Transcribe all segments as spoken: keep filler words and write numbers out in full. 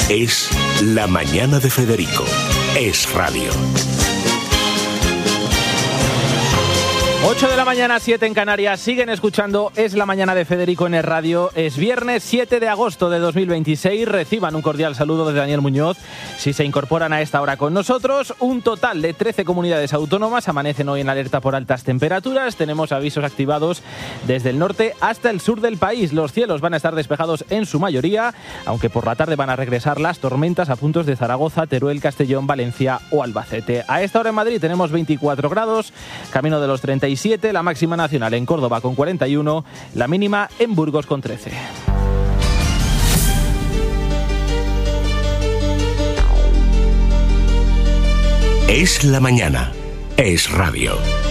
Es La Mañana de Federico. Es radio. ocho de la mañana, siete en Canarias. Siguen escuchando Es la Mañana de Federico en el radio. Es viernes siete de agosto de dos mil veintiséis. Reciban un cordial saludo de Daniel Muñoz. Si se incorporan a esta hora con nosotros, un total de trece comunidades autónomas amanecen hoy en alerta por altas temperaturas. Tenemos avisos activados desde el norte hasta el sur del país. Los cielos van a estar despejados en su mayoría, aunque por la tarde van a regresar las tormentas a puntos de Zaragoza, Teruel, Castellón, Valencia o Albacete. A esta hora en Madrid tenemos veinticuatro grados, camino de los treinta y siete, la máxima nacional en Córdoba con cuarenta y uno, la mínima en Burgos con trece. Es la mañana. Es radio.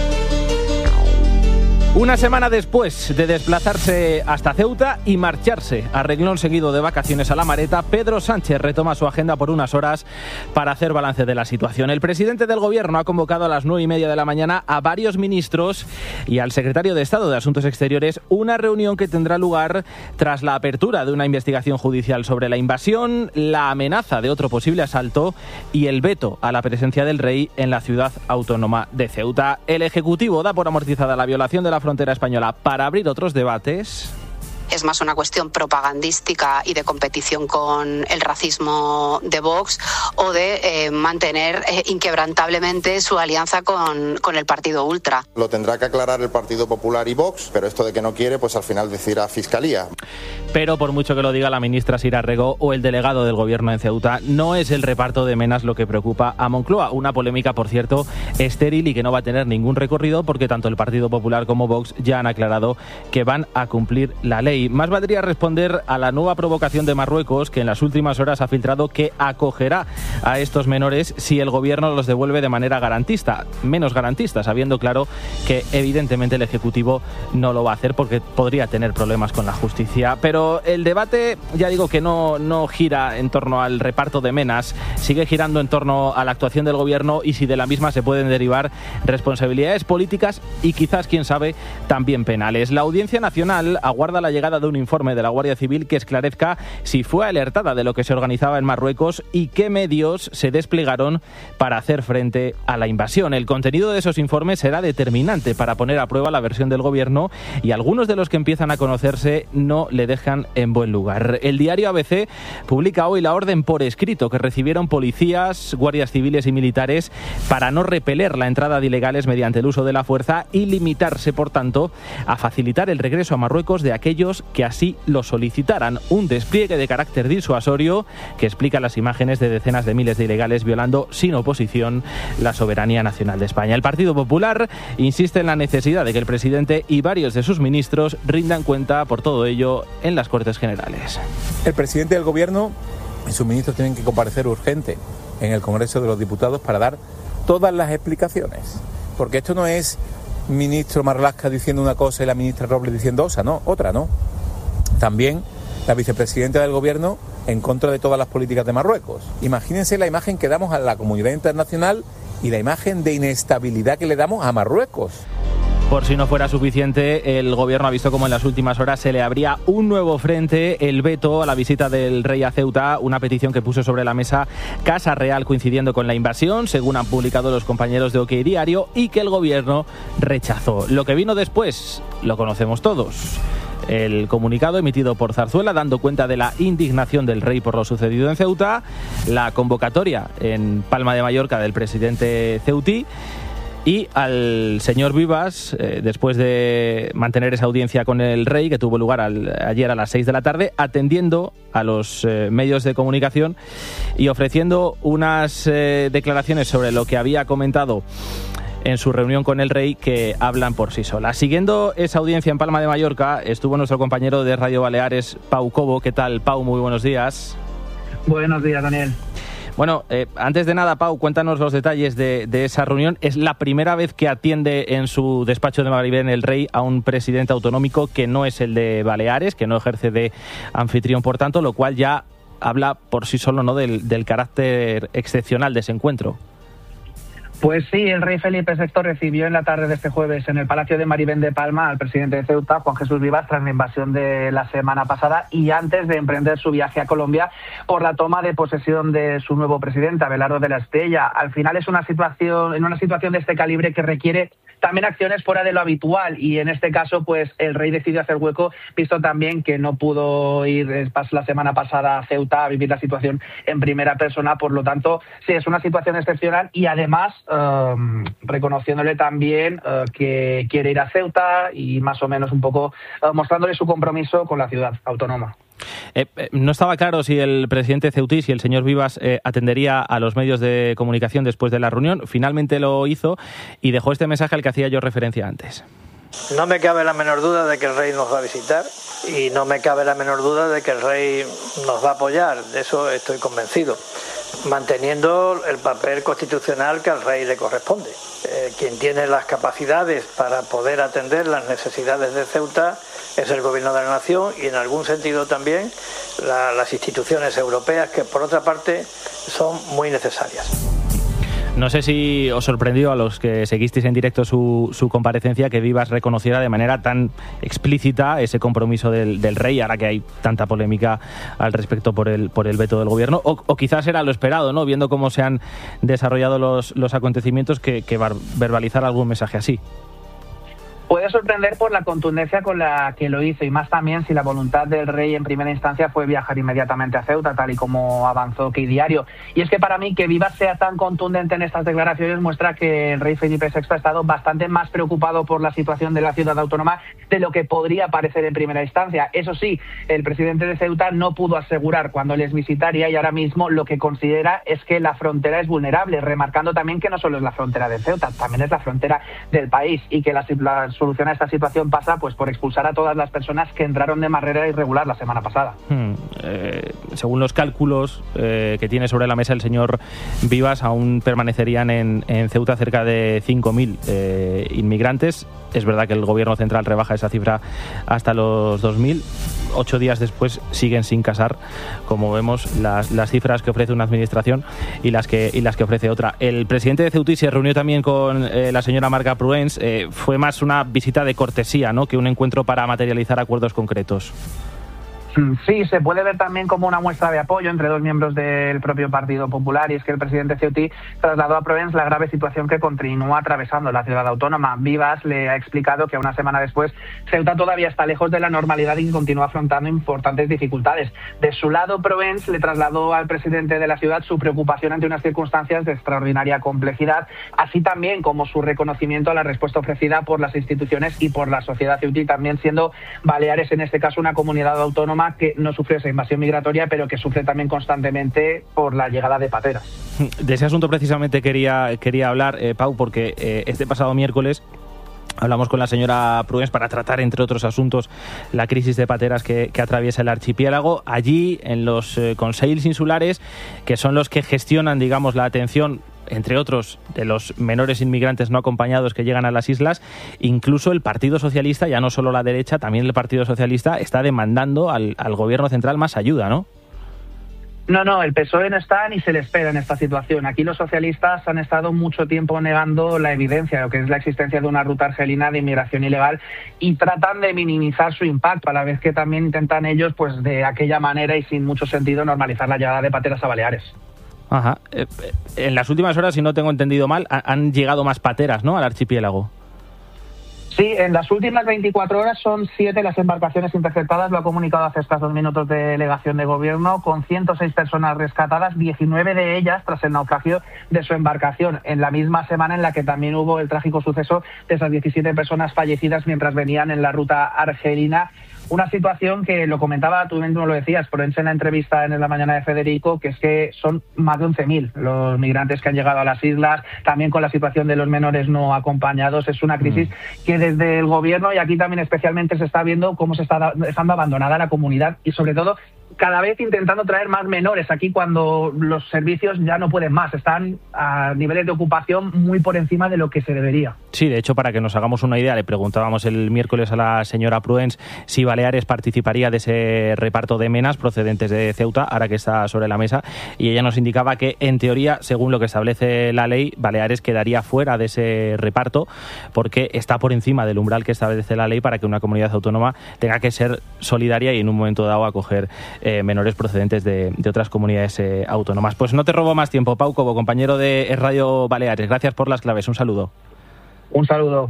Una semana después de desplazarse hasta Ceuta y marcharse a renglón seguido de vacaciones a La Mareta, Pedro Sánchez retoma su agenda por unas horas para hacer balance de la situación. El presidente del Gobierno ha convocado a las nueve y media de la mañana a varios ministros y al secretario de Estado de Asuntos Exteriores, una reunión que tendrá lugar tras la apertura de una investigación judicial sobre la invasión, la amenaza de otro posible asalto y el veto a la presencia del rey en la ciudad autónoma de Ceuta. El Ejecutivo da por amortizada la violación de la frontera española para abrir otros debates. Es más una cuestión propagandística y de competición con el racismo de Vox o de eh, mantener eh, inquebrantablemente su alianza con, con el partido ultra. Lo tendrá que aclarar el Partido Popular y Vox, pero esto de que no quiere, pues al final decidirá Fiscalía. Pero por mucho que lo diga la ministra Sira Rego o el delegado del Gobierno en Ceuta, no es el reparto de menas lo que preocupa a Moncloa. Una polémica, por cierto, estéril y que no va a tener ningún recorrido porque tanto el Partido Popular como Vox ya han aclarado que van a cumplir la ley. Más valdría responder a la nueva provocación de Marruecos, que en las últimas horas ha filtrado que acogerá a estos menores si el Gobierno los devuelve de manera garantista, menos garantista, sabiendo claro que evidentemente el Ejecutivo no lo va a hacer porque podría tener problemas con la justicia. Pero el debate, ya digo que no, no gira en torno al reparto de menas, sigue girando en torno a la actuación del Gobierno y si de la misma se pueden derivar responsabilidades políticas y quizás, quién sabe, también penales. La Audiencia Nacional aguarda la llegada de un informe de la Guardia Civil que esclarezca si fue alertada de lo que se organizaba en Marruecos y qué medios se desplegaron para hacer frente a la invasión. El contenido de esos informes será determinante para poner a prueba la versión del Gobierno y algunos de los que empiezan a conocerse no le dejan en buen lugar. El diario A B C publica hoy la orden por escrito que recibieron policías, guardias civiles y militares para no repeler la entrada de ilegales mediante el uso de la fuerza y limitarse, por tanto, a facilitar el regreso a Marruecos de aquellos que así lo solicitaran. Un despliegue de carácter disuasorio que explica las imágenes de decenas de miles de ilegales violando sin oposición la soberanía nacional de España. El Partido Popular insiste en la necesidad de que el presidente y varios de sus ministros rindan cuenta por todo ello en las Cortes Generales. El presidente del Gobierno y sus ministros tienen que comparecer urgente en el Congreso de los Diputados para dar todas las explicaciones, porque esto no es ministro Marlaska diciendo una cosa y la ministra Robles diciendo otra, no, otra, no. También la vicepresidenta del Gobierno en contra de todas las políticas de Marruecos. Imagínense la imagen que damos a la comunidad internacional y la imagen de inestabilidad que le damos a Marruecos. Por si no fuera suficiente, el Gobierno ha visto como en las últimas horas se le abría un nuevo frente, el veto a la visita del rey a Ceuta, una petición que puso sobre la mesa Casa Real coincidiendo con la invasión, según han publicado los compañeros de OK Diario, y que el Gobierno rechazó. Lo que vino después lo conocemos todos. El comunicado emitido por Zarzuela dando cuenta de la indignación del rey por lo sucedido en Ceuta, la convocatoria en Palma de Mallorca del presidente ceutí y al señor Vivas, eh, después de mantener esa audiencia con el rey que tuvo lugar al, ayer a las seis de la tarde, atendiendo a los eh, medios de comunicación y ofreciendo unas eh, declaraciones sobre lo que había comentado en su reunión con el rey que hablan por sí solas. Siguiendo esa audiencia en Palma de Mallorca estuvo nuestro compañero de Radio Baleares, Pau Cobo. ¿Qué tal, Pau? Muy buenos días. Buenos días, Daniel. Bueno, eh, antes de nada, Pau, cuéntanos los detalles de, de esa reunión. Es la primera vez que atiende en su despacho de Magalibén el rey a un presidente autonómico que no es el de Baleares, que no ejerce de anfitrión, por tanto, lo cual ya habla por sí solo, ¿no?, del, del carácter excepcional de ese encuentro. Pues sí, el rey Felipe sexto recibió en la tarde de este jueves en el Palacio de Maribén de Palma al presidente de Ceuta, Juan Jesús Vivas, tras la invasión de la semana pasada y antes de emprender su viaje a Colombia por la toma de posesión de su nuevo presidente, Abelardo de la Espriella. Al final es una situación, en una situación de este calibre que requiere también acciones fuera de lo habitual y en este caso pues el rey decidió hacer hueco, visto también que no pudo ir la semana pasada a Ceuta a vivir la situación en primera persona. Por lo tanto, sí, es una situación excepcional y además Um, reconociéndole también uh, que quiere ir a Ceuta y más o menos un poco uh, mostrándole su compromiso con la ciudad autónoma. Eh, eh, no estaba claro si el presidente ceutí, si el señor Vivas, eh, atendería a los medios de comunicación después de la reunión. Finalmente lo hizo y dejó este mensaje al que hacía yo referencia antes. No me cabe la menor duda de que el rey nos va a visitar y no me cabe la menor duda de que el rey nos va a apoyar, de eso estoy convencido, manteniendo el papel constitucional que al rey le corresponde. Eh, quien tiene las capacidades para poder atender las necesidades de Ceuta es el gobierno de la nación y en algún sentido también la, las instituciones europeas, que por otra parte son muy necesarias. No sé si os sorprendió a los que seguisteis en directo su, su comparecencia que Vivas reconociera de manera tan explícita ese compromiso del, del rey, ahora que hay tanta polémica al respecto por el, por el veto del gobierno, o, o quizás era lo esperado, ¿no? Viendo cómo se han desarrollado los, los acontecimientos, que, que verbalizar algún mensaje así. Puede sorprender por la contundencia con la que lo hizo y más también si la voluntad del rey en primera instancia fue viajar inmediatamente a Ceuta, tal y como avanzó Key Diario. Y es que para mí que Vivas sea tan contundente en estas declaraciones muestra que el rey Felipe sexto ha estado bastante más preocupado por la situación de la ciudad autónoma de lo que podría parecer en primera instancia. Eso sí, el presidente de Ceuta no pudo asegurar cuándo les visitaría y ahora mismo lo que considera es que la frontera es vulnerable, remarcando también que no solo es la frontera de Ceuta, también es la frontera del país y que las, las solución a esta situación pasa pues por expulsar a todas las personas que entraron de manera irregular la semana pasada. Hmm, eh, según los cálculos eh, que tiene sobre la mesa el señor Vivas, aún permanecerían en, en Ceuta cerca de cinco mil eh, inmigrantes. Es verdad que el gobierno central rebaja esa cifra hasta los dos mil. Ocho días después siguen sin casar, como vemos, las, las cifras que ofrece una administración y las que y las que ofrece otra. El presidente de Ceuta se reunió también con eh, la señora Marga Pruens. Eh, fue más una visita de cortesía, ¿no?, que un encuentro para materializar acuerdos concretos. Sí, se puede ver también como una muestra de apoyo entre dos miembros del propio Partido Popular, y es que el presidente ceutí trasladó a Provence la grave situación que continúa atravesando la ciudad autónoma. Vivas le ha explicado que una semana después Ceuta todavía está lejos de la normalidad y continúa afrontando importantes dificultades. De su lado, Provence le trasladó al presidente de la ciudad su preocupación ante unas circunstancias de extraordinaria complejidad, así también como su reconocimiento a la respuesta ofrecida por las instituciones y por la sociedad ceutí, también siendo Baleares en este caso una comunidad autónoma que no sufre esa invasión migratoria, pero que sufre también constantemente por la llegada de pateras. De ese asunto precisamente quería, quería hablar, eh, Pau, porque eh, este pasado miércoles hablamos con la señora Pruens para tratar, entre otros asuntos, la crisis de pateras que, que atraviesa el archipiélago. Allí, en los eh, consells insulares, que son los que gestionan, digamos, la atención, entre otros, de los menores inmigrantes no acompañados que llegan a las islas, incluso el Partido Socialista, ya no solo la derecha, también el Partido Socialista está demandando al, al gobierno central más ayuda, ¿no? No, no, el P S O E no está ni se le espera en esta situación. Aquí los socialistas han estado mucho tiempo negando la evidencia, lo que es la existencia de una ruta argelina de inmigración ilegal, y tratan de minimizar su impacto, a la vez que también intentan ellos, pues de aquella manera y sin mucho sentido, normalizar la llegada de pateras a Baleares. Ajá. Eh, en las últimas horas, si no tengo entendido mal, han llegado más pateras, ¿no?, al archipiélago. Sí, en las últimas veinticuatro horas son siete las embarcaciones interceptadas, lo ha comunicado hace escasos minutos de delegación de gobierno, con ciento seis personas rescatadas, diecinueve de ellas tras el naufragio de su embarcación, en la misma semana en la que también hubo el trágico suceso de esas diecisiete personas fallecidas mientras venían en la ruta argelina. Una situación que lo comentaba, tú mismo lo decías, por en la entrevista en la mañana de Federico, que es que son más de once mil los migrantes que han llegado a las islas, también con la situación de los menores no acompañados. Es una crisis mm. que desde el gobierno, y aquí también especialmente, se está viendo cómo se está dejando abandonada la comunidad y sobre todo cada vez intentando traer más menores aquí cuando los servicios ya no pueden más, están a niveles de ocupación muy por encima de lo que se debería. Sí, de hecho, para que nos hagamos una idea, le preguntábamos el miércoles a la señora Pruens si Baleares participaría de ese reparto de menas procedentes de Ceuta, ahora que está sobre la mesa, y ella nos indicaba que, en teoría, según lo que establece la ley, Baleares quedaría fuera de ese reparto porque está por encima del umbral que establece la ley para que una comunidad autónoma tenga que ser solidaria y en un momento dado acoger eh, menores procedentes de, de otras comunidades eh, autónomas. Pues no te robo más tiempo, Pau Cobo, compañero de Radio Baleares. Gracias por las claves. Un saludo. Un saludo.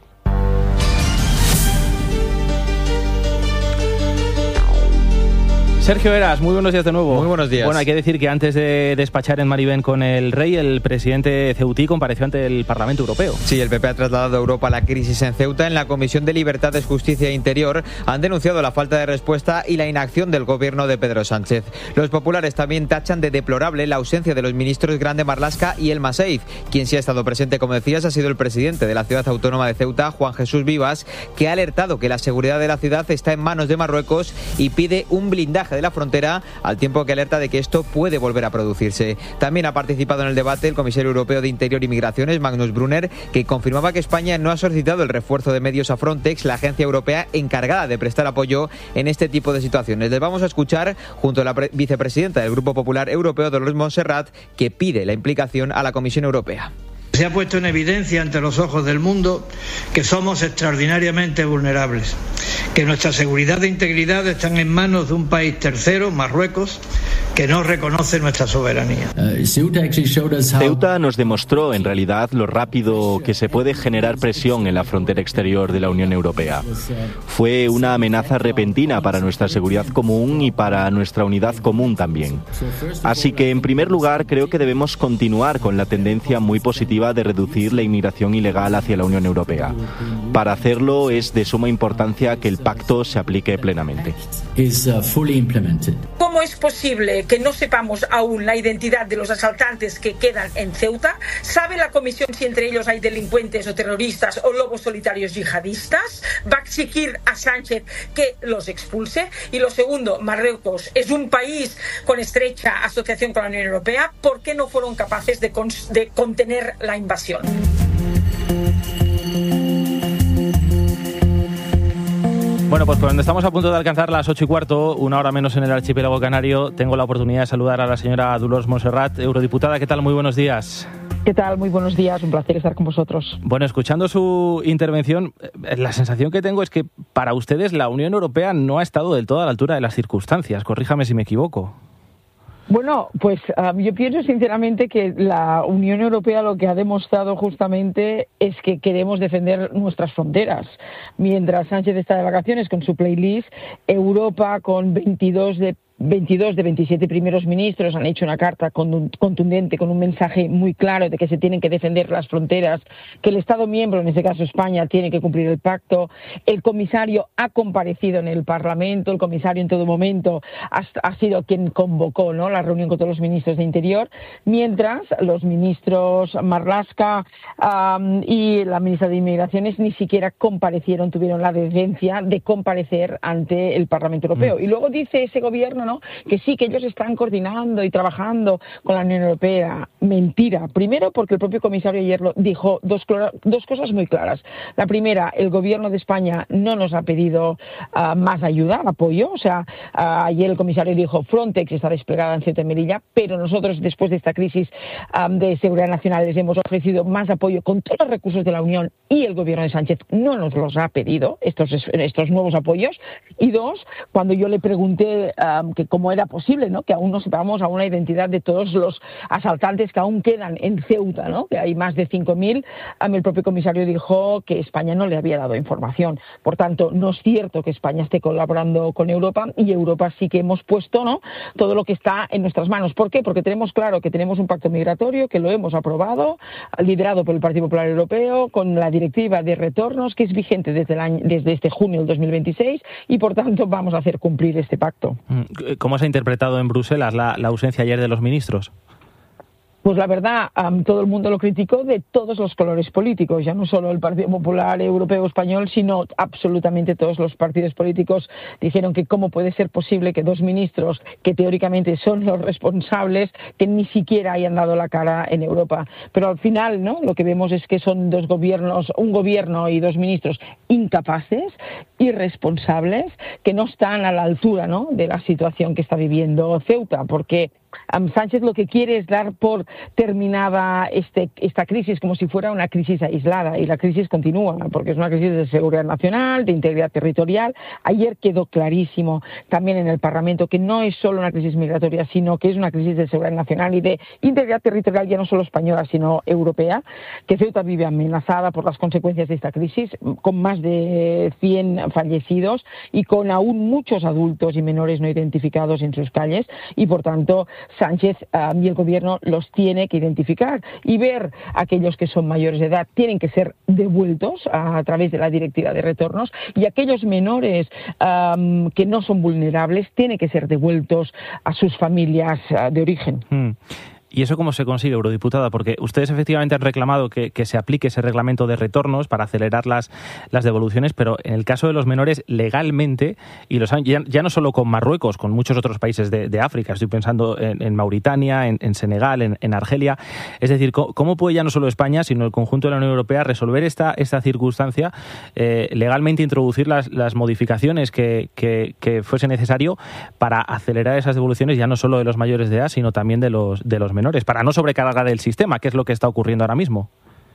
Sergio Eras, muy buenos días de nuevo. Muy buenos días. Bueno, hay que decir que antes de despachar en Maribén con el rey, el presidente ceutí compareció ante el Parlamento Europeo. Sí, el P P ha trasladado a Europa la crisis en Ceuta. En la Comisión de Libertades, Justicia e Interior han denunciado la falta de respuesta y la inacción del gobierno de Pedro Sánchez. Los populares también tachan de deplorable la ausencia de los ministros Grande Marlaska y Elma Saiz. Quien sí ha estado presente, como decías, ha sido el presidente de la ciudad autónoma de Ceuta, Juan Jesús Vivas, que ha alertado que la seguridad de la ciudad está en manos de Marruecos y pide un blindaje de la frontera, al tiempo que alerta de que esto puede volver a producirse. También ha participado en el debate el comisario europeo de Interior y Migraciones, Magnus Brunner, que confirmaba que España no ha solicitado el refuerzo de medios a Frontex, la agencia europea encargada de prestar apoyo en este tipo de situaciones. Les vamos a escuchar junto a la vicepresidenta del Grupo Popular Europeo, Dolores Montserrat, que pide la implicación a la Comisión Europea. Se ha puesto en evidencia ante los ojos del mundo que somos extraordinariamente vulnerables, que nuestra seguridad e integridad están en manos de un país tercero, Marruecos, que no reconoce nuestra soberanía. Ceuta nos demostró en realidad lo rápido que se puede generar presión en la frontera exterior de la Unión Europea. Fue una amenaza repentina para nuestra seguridad común y para nuestra unidad común también. Así que, en primer lugar, creo que debemos continuar con la tendencia muy positiva de reducir la inmigración ilegal hacia la Unión Europea. Para hacerlo es de suma importancia que el pacto se aplique plenamente. ¿Cómo es posible que no sepamos aún la identidad de los asaltantes que quedan en Ceuta? ¿Sabe la Comisión si entre ellos hay delincuentes o terroristas o lobos solitarios yihadistas? ¿Va a exigir a Sánchez que los expulse? Y lo segundo, Marruecos es un país con estrecha asociación con la Unión Europea. ¿Por qué no fueron capaces de, con- de contener la invasión? Bueno, pues cuando estamos a punto de alcanzar las ocho y cuarto, una hora menos en el archipiélago canario, tengo la oportunidad de saludar a la señora Dolors Montserrat, eurodiputada. ¿Qué tal? Muy buenos días. ¿Qué tal? Muy buenos días, un placer estar con vosotros. Bueno, escuchando su intervención, la sensación que tengo es que para ustedes la Unión Europea no ha estado del todo a la altura de las circunstancias. Corríjame si me equivoco. Bueno, pues um, yo pienso sinceramente que la Unión Europea lo que ha demostrado justamente es que queremos defender nuestras fronteras. Mientras Sánchez está de vacaciones con su playlist, Europa con veintidós de veintidós de veintisiete primeros ministros han hecho una carta contundente con un mensaje muy claro de que se tienen que defender las fronteras, que el Estado miembro, en este caso España, tiene que cumplir el pacto. El comisario ha comparecido en el Parlamento, el comisario en todo momento ha, ha sido quien convocó, ¿no?, la reunión con todos los ministros de Interior, mientras los ministros Marlaska um, y la ministra de Inmigraciones ni siquiera comparecieron, tuvieron la decencia de comparecer ante el Parlamento Europeo. Mm. Y luego dice ese gobierno, ¿no?, que sí, que ellos están coordinando y trabajando con la Unión Europea. Mentira. Primero, porque el propio comisario ayer lo dijo dos, dos cosas muy claras. La primera, el gobierno de España no nos ha pedido uh, más ayuda, apoyo. O sea, uh, ayer el comisario dijo Frontex está desplegada en Ceuta y Melilla, pero nosotros, después de esta crisis um, de seguridad nacional, les hemos ofrecido más apoyo con todos los recursos de la Unión y el gobierno de Sánchez no nos los ha pedido, estos, estos nuevos apoyos. Y dos, cuando yo le pregunté um, que cómo era posible, ¿no?, que aún no sepamos aún la identidad de todos los asaltantes que aún quedan en Ceuta, ¿no?, que hay más de cinco mil, um, el propio comisario dijo que España no le había dado información. Por tanto, no es cierto que España esté colaborando con Europa, y Europa sí que hemos puesto, ¿no?, todo lo que está en nuestras manos. ¿Por qué? Porque tenemos claro que tenemos un pacto migratorio, que lo hemos aprobado, liderado por el Partido Popular Europeo, con la directiva de retornos, que es vigente desde, el año, desde este junio del dos mil veintiséis, y por tanto vamos a hacer cumplir este pacto. ¿Cómo se ha interpretado en Bruselas la, la ausencia ayer de los ministros? Pues la verdad, um, todo el mundo lo criticó de todos los colores políticos, ya no solo el Partido Popular Europeo Español, sino absolutamente todos los partidos políticos dijeron que cómo puede ser posible que dos ministros que teóricamente son los responsables, que ni siquiera hayan dado la cara en Europa. Pero al final, ¿no?, lo que vemos es que son dos gobiernos, un gobierno y dos ministros incapaces, irresponsables, que no están a la altura, ¿no?, de la situación que está viviendo Ceuta, porque Um, Sánchez lo que quiere es dar por terminada este, esta crisis como si fuera una crisis aislada, y la crisis continúa porque es una crisis de seguridad nacional, de integridad territorial. Ayer quedó clarísimo también en el Parlamento que no es solo una crisis migratoria, sino que es una crisis de seguridad nacional y de integridad territorial, ya no solo española sino europea, que Ceuta vive amenazada por las consecuencias de esta crisis, con más de cien fallecidos y con aún muchos adultos y menores no identificados en sus calles, y por tanto Sánchez um, y el gobierno los tiene que identificar y ver a aquellos que son mayores de edad tienen que ser devueltos a, a través de la directiva de retornos, y aquellos menores um, que no son vulnerables tienen que ser devueltos a sus familias uh, de origen. Hmm. ¿Y eso cómo se consigue, eurodiputada? Porque ustedes efectivamente han reclamado que, que se aplique ese reglamento de retornos para acelerar las, las devoluciones, pero en el caso de los menores, legalmente, y los han, ya, ya no solo con Marruecos, con muchos otros países de, de África, estoy pensando en, en Mauritania, en, en Senegal, en, en Argelia, es decir, ¿cómo puede ya no solo España, sino el conjunto de la Unión Europea resolver esta, esta circunstancia, eh, legalmente introducir las, las modificaciones que, que, que fuese necesario para acelerar esas devoluciones, ya no solo de los mayores de edad, sino también de los, de los menores, para no sobrecargar el sistema, que es lo que está ocurriendo ahora mismo?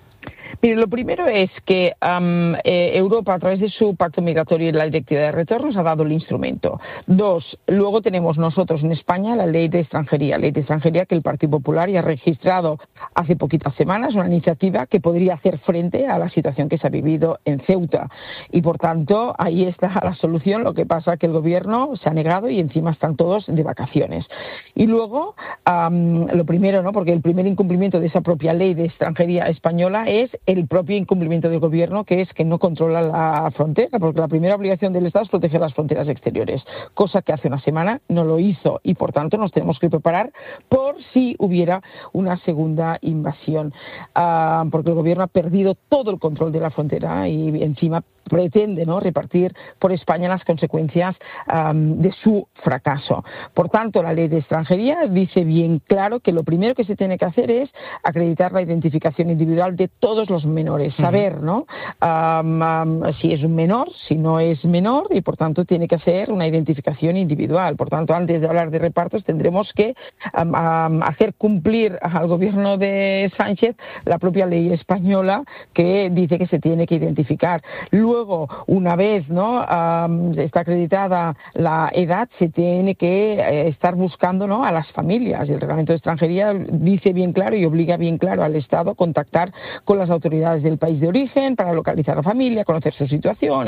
Mire, lo primero es que um, eh, Europa, a través de su pacto migratorio y la directiva de retornos, ha dado el instrumento. Dos, luego tenemos nosotros en España la ley de extranjería, ley de extranjería que el Partido Popular ya ha registrado hace poquitas semanas, una iniciativa que podría hacer frente a la situación que se ha vivido en Ceuta. Y por tanto, ahí está la solución. Lo que pasa es que el gobierno se ha negado y encima están todos de vacaciones. Y luego, um, lo primero, ¿no?, porque el primer incumplimiento de esa propia ley de extranjería española es el propio incumplimiento del gobierno, que es que no controla la frontera, porque la primera obligación del Estado es proteger las fronteras exteriores, cosa que hace una semana no lo hizo, y por tanto nos tenemos que preparar por si hubiera una segunda invasión, uh, porque el gobierno ha perdido todo el control de la frontera y encima pretende, ¿no?, repartir por España las consecuencias um, de su fracaso. Por tanto, la ley de extranjería dice bien claro que lo primero que se tiene que hacer es acreditar la identificación individual de todos los menores, saber, ¿no?, um, um, si es un menor, si no es menor, y por tanto tiene que hacer una identificación individual. Por tanto, antes de hablar de repartos tendremos que um, um, hacer cumplir al gobierno de Sánchez la propia ley española que dice que se tiene que identificar. Luego, una vez, ¿no?, um, está acreditada la edad, se tiene que eh, estar buscando, ¿no?, a las familias. El reglamento de extranjería dice bien claro y obliga bien claro al Estado a contactar con las autoridades del país de origen para localizar a la familia, conocer su situación,